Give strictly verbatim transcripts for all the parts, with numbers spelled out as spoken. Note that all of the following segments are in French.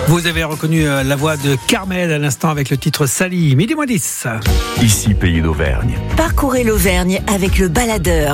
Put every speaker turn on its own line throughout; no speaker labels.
Vous avez reconnu la voix de Carmel à l'instant avec le titre Sally. Midi moins dix.
Ici, pays d'Auvergne.
Parcourez l'Auvergne avec le baladeur.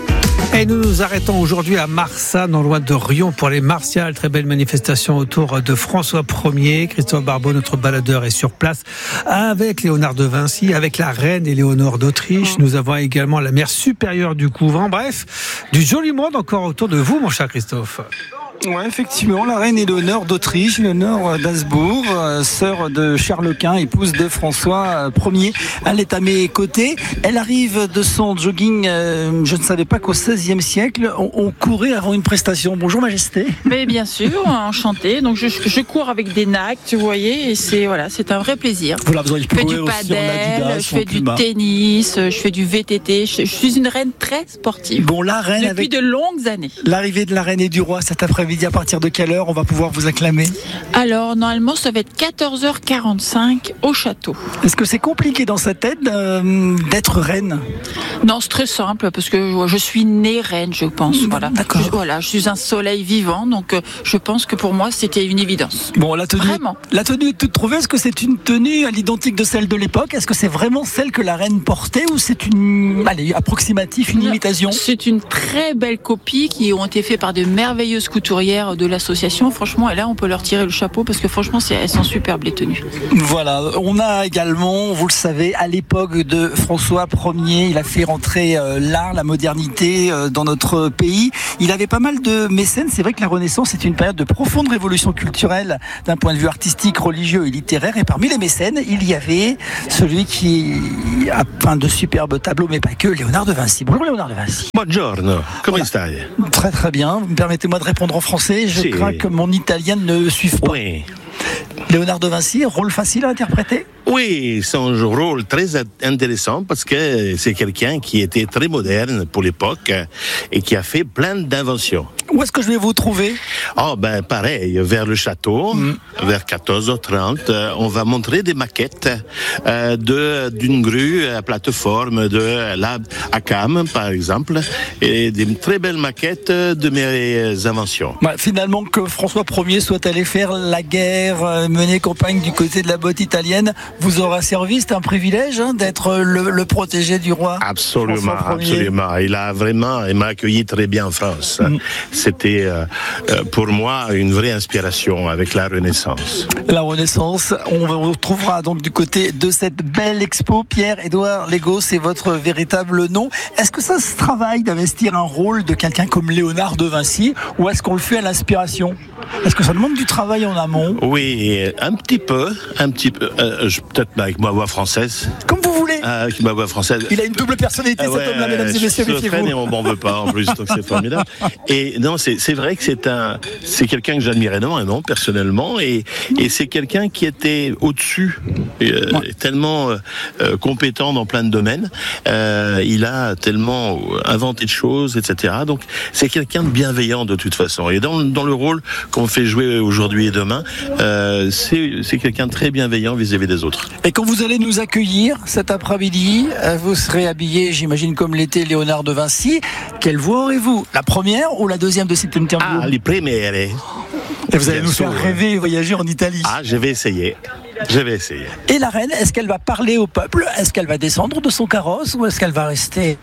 Et nous nous arrêtons aujourd'hui à Marsat, non loin de Riom, pour les Martiales. Très belle manifestation autour de François Ier. Christophe Barbeau, notre baladeur, est sur place avec Léonard de Vinci, avec la reine Éléonore d'Autriche. Nous avons également la mère supérieure du couvent. Bref, du joli monde encore autour de vous, mon cher Christophe.
Ouais, effectivement, la reine Éléonore d'Autriche, Éléonore d'Habsbourg, euh, sœur de Charles Quint, épouse de François Ier. Elle est à mes côtés. Elle arrive de son jogging. Euh, je ne savais pas qu'au seizième siècle, on, on courait avant une prestation. Bonjour, Majesté.
Mais bien sûr, enchanté. Donc je, je cours avec des nacs, tu voyez, et c'est voilà, c'est un vrai plaisir.
Voilà, vous
je fais du padel, je fais du tennis, je fais du V T T. Je, je suis une reine très sportive.
Bon, la reine
depuis
avec
de longues années.
L'arrivée de la reine et du roi cet après-midi. À partir de quelle heure on va pouvoir vous acclamer?
Alors, normalement, ça va être quatorze heures quarante-cinq au château.
Est-ce que c'est compliqué dans sa tête euh, d'être reine?
Non, c'est très simple, parce que je suis née reine, je pense. Mmh, voilà.
D'accord.
Je, voilà, je suis un soleil vivant, donc euh, je pense que pour moi, c'était une évidence.
Bon, la tenue,
vraiment.
La tenue est toute trouvée. Est-ce que c'est une tenue à l'identique de celle de l'époque? Est-ce que c'est vraiment celle que la reine portait, ou c'est une, allez, approximatif, une non, imitation?
C'est une très belle copie qui ont été faites par de merveilleuses couturières de l'association, franchement, et là on peut leur tirer le chapeau parce que franchement c'est, elles sont superbes les tenues.
Voilà, on a également, vous le savez, à l'époque de François Ier, il a fait rentrer euh, l'art, la modernité euh, dans notre pays. Il avait pas mal de mécènes. C'est vrai que la Renaissance est une période de profonde révolution culturelle d'un point de vue artistique, religieux et littéraire, et parmi les mécènes, il y avait celui qui a peint de superbes tableaux, mais pas que, Léonard de Vinci. Bonjour Léonard de Vinci.
Buongiorno, come
voilà.
stai?
Très très bien, permettez-moi de répondre en français, je si. crains que mon italien ne suive pas.
Oui.
Léonard de Vinci, rôle facile à interpréter?
Oui, c'est un rôle très intéressant parce que c'est quelqu'un qui était très moderne pour l'époque et qui a fait plein d'inventions.
Où est-ce que je vais vous trouver?
Oh ben pareil, vers le château, mmh. vers quatorze heures trente, on va montrer des maquettes euh, de d'une grue à plateforme de la à Cam par exemple, et des très belles maquettes de mes inventions.
Bah, finalement, que François Ier soit allé faire la guerre, euh, mener campagne du côté de la botte italienne, vous aura servi, c'est un privilège hein, d'être le, le protégé du roi.
Absolument, absolument. Il a vraiment, il m'a accueilli très bien en France. Mmh. C'était euh, pour moi une vraie inspiration avec la Renaissance.
La Renaissance, on vous retrouvera donc du côté de cette belle expo. Pierre-Édouard Legault, c'est votre véritable nom. Est-ce que ça se travaille d'investir un rôle de quelqu'un comme Léonard de Vinci, ou est-ce qu'on le fait à l'inspiration? Est-ce que ça demande du travail en amont?
Oui, un petit peu, un petit peu. Euh, peut-être avec ma voix française.
Comme vous voulez.
Euh, avec ma voix française.
Il a une double personnalité,
ah ouais,
cet homme-là, mesdames et messieurs.
Et on m'en veut pas en plus, donc c'est formidable. Et non, c'est, c'est vrai que c'est un, c'est quelqu'un que j'admire énormément personnellement, et, et c'est quelqu'un qui était au-dessus, euh, ouais. tellement euh, compétent dans plein de domaines. Euh, il a tellement inventé de choses, et cetera. Donc c'est quelqu'un de bienveillant de toute façon. Et dans, dans le rôle qu'on fait jouer aujourd'hui et demain, euh, c'est, c'est quelqu'un de très bienveillant vis-à-vis des autres.
Et quand vous allez nous accueillir cet après-midi, vous serez habillé, j'imagine, comme l'était Léonard de Vinci. Quelle voix aurez-vous? La première ou la deuxième de cette interview?
Ah, les premières. Et
vous allez Bien nous sûr, faire rêver et voyager en Italie.
Ah, je vais essayer. Je vais essayer.
Et la reine, est-ce qu'elle va parler au peuple? Est-ce qu'elle va descendre de son carrosse, ou est-ce qu'elle va rester?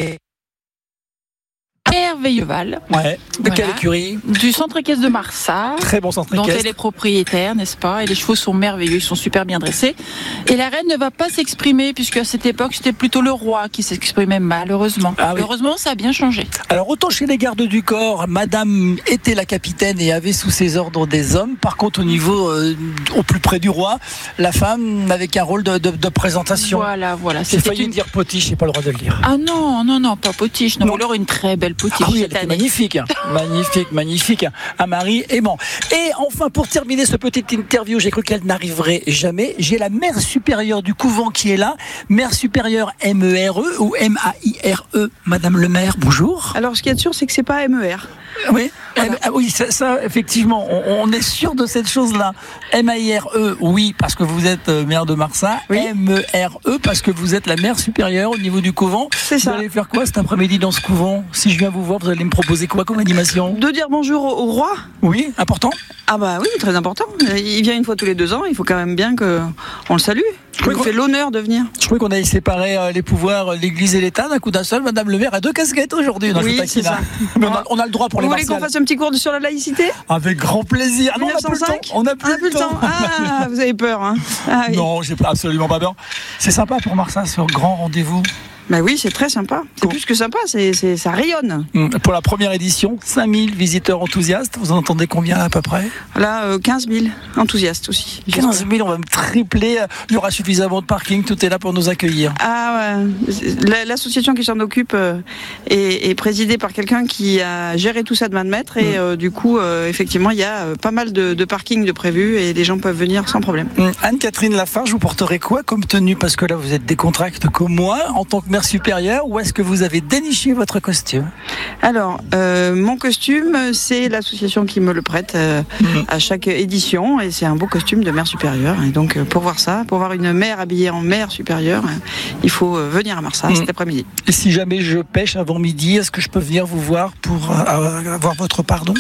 Merveilleux Val.
Ouais. De
voilà.
Quelle écurie?
Du centre équestre de Marsat.
Très bon centre
équestre.
Dont
elle est propriétaire, n'est-ce pas? Et les chevaux sont merveilleux, ils sont super bien dressés. Et la reine ne va pas s'exprimer, puisque à cette époque, c'était plutôt le roi qui s'exprimait, malheureusement. Ah oui. Heureusement, ça a bien changé.
Alors, autant chez les gardes du corps, madame était la capitaine et avait sous ses ordres des hommes. Par contre, au niveau, euh, au plus près du roi, la femme n'avait qu'un rôle de, de, de présentation.
Voilà, voilà.
J'ai failli une... dire potiche, j'ai pas le droit de le dire.
Ah non, non, non, pas potiche. Non, non. Alors, une très belle potiche.
Ah oui, elle était magnifique, magnifique, magnifique, un mari aimant. Et enfin, pour terminer ce petit interview, j'ai cru qu'elle n'arriverait jamais. J'ai la mère supérieure du couvent qui est là, mère supérieure M E R E ou M A I R E, Madame le maire, bonjour.
Alors, ce qu'il y a de sûr, c'est que c'est pas M E R.
Oui, voilà. Ah oui, ça, ça effectivement, on, on est sûr de cette chose-là. M A I R E, oui, parce que vous êtes maire de Marsat. Oui. M E R E, parce que vous êtes la mère supérieure au niveau du couvent.
C'est ça.
Vous allez faire quoi cet après-midi dans ce couvent? Si je viens vous voir, vous allez me proposer quoi comme animation?
De dire bonjour au, au roi.
Oui, important.
Ah bah oui, très important. Il vient une fois tous les deux ans, il faut quand même bien qu'on le salue. Je lui fais l'honneur de venir.
Je crois qu'on a séparé euh, les pouvoirs, l'Église et l'État d'un coup d'un seul. Madame le maire a deux casquettes aujourd'hui.
Oui, c'est ça.
Mais on, a, on a le droit pour
Vous
les
voulez
martiales.
qu'on fasse un petit cours sur la laïcité?
Avec grand plaisir.
Non,
mille neuf cent cinq on n'a plus,
on a plus le temps. Ah, vous avez peur, hein? Ah, oui.
Non, j'ai absolument pas peur. C'est sympa pour Marsat, ce grand rendez-vous.
Bah oui, c'est très sympa. C'est plus que sympa, c'est, c'est, ça rayonne.
Pour la première édition, cinq mille visiteurs enthousiastes. Vous en entendez combien à peu près?
Là, euh, quinze mille enthousiastes aussi.
quinze mille, on va me tripler. Il y aura suffisamment de parking, tout est là pour nous accueillir.
Ah ouais. L'association qui s'en occupe euh, est, est présidée par quelqu'un qui a géré tout ça de main de maître. Et euh, du coup, euh, effectivement, il y a euh, pas mal de, de parking de prévus et les gens peuvent venir sans problème.
Anne-Catherine Lafarge, vous porterez quoi comme tenue? Parce que là, vous êtes décontractée comme moi, en tant que maire supérieure, ou est-ce que vous avez déniché votre costume?
Alors, euh, mon costume, c'est l'association qui me le prête euh, mmh. à chaque édition, et c'est un beau costume de maire supérieure. Et donc, pour voir ça, pour voir une mère habillée en maire supérieure, il faut venir à Marsat mmh. cet après-midi.
Et si jamais je pêche avant midi, est-ce que je peux venir vous voir pour euh, avoir votre pardon?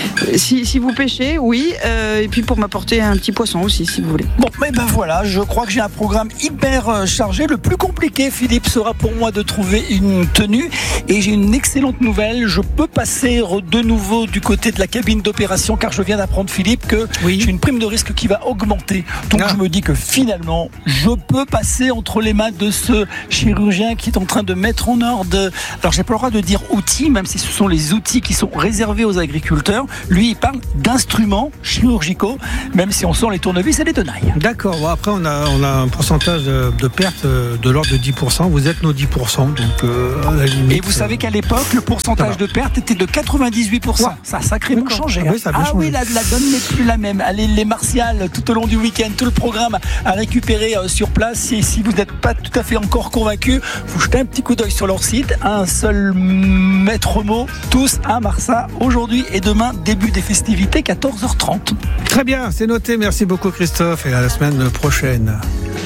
Si, si vous pêchez, oui, euh, et puis pour m'apporter un petit poisson aussi, si vous voulez.
Bon, mais ben voilà, je crois que j'ai un programme hyper chargé. Le plus compliqué, Philippe, sera pour moi de trouver une tenue. Et j'ai une excellente nouvelle. Je peux passer de nouveau du côté de la cabine d'opération, car je viens d'apprendre, Philippe, que oui. j'ai une prime de risque qui va augmenter. Donc ah. je me dis que finalement, je peux passer entre les mains de ce chirurgien qui est en train de mettre en ordre. Alors j'ai pas le droit de dire outils, même si ce sont les outils qui sont réservés aux agriculteurs. Lui, il parle d'instruments chirurgicaux, même si on sent les tournevis et les tenailles.
D'accord. Bon, après, on a, on a un pourcentage de, de perte de l'ordre de dix pour cent. Vous êtes nos dix pour cent, donc euh, à la limite.
Et vous savez qu'à l'époque, le pourcentage de perte était de quatre-vingt-dix-huit pour cent. Ouais. Ça a sacrément D'accord. changé.
Ah oui, ça a bien
ah
changé.
oui, la, la donne n'est plus la même. Allez, les martiales, tout au long du week-end, tout le programme à récupérer euh, sur place. Et si vous n'êtes pas tout à fait encore convaincu, vous jetez un petit coup d'œil sur leur site. Un seul maître mot, tous à Marsat, aujourd'hui et demain, début des festivités, quatorze heures trente.
Très bien, c'est noté. Merci beaucoup, Christophe, et à la semaine prochaine.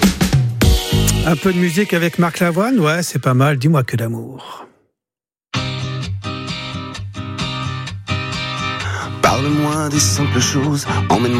Un peu de musique avec Marc Lavoine, ouais, c'est pas mal. Dis-moi que d'amour.
Parle-moi des simples choses, emmène-moi